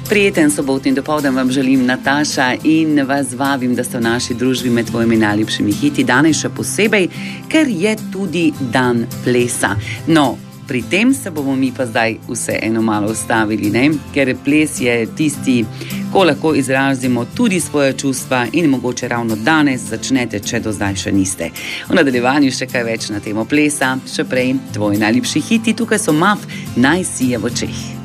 Prijeten sobotni dopoldan vam želim Nataša in vas vabim, da ste v naši družbi med tvojimi najljubšimi hiti. Danes še posebej, ker je tudi dan plesa. No, pri tem se bomo mi pa zdaj vseeno malo ustavili, ne? Ker ples je tisti, ko lahko izrazimo tudi svoje čustva in mogoče ravno danes začnete, če do zdaj še niste. V nadaljevanju še kaj več na temo plesa, še prej tvoji najljubši hiti, tukaj so MAF, Naj sije v očeh.